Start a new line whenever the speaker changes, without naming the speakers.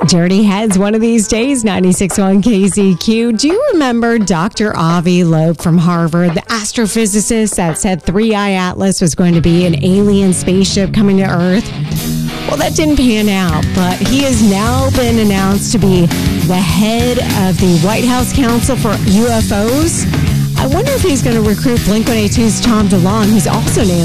Dirty Heads one of these days, 96.1 KCQ. Do you remember Dr. Avi Loeb from Harvard, the astrophysicist that said 3I Atlas was going to be an alien spaceship coming to Earth? Well, that didn't pan out, but he has now been announced to be the head of the White House Council for UFOs. I wonder if he's going to recruit Blink-182's Tom DeLonge, who's also named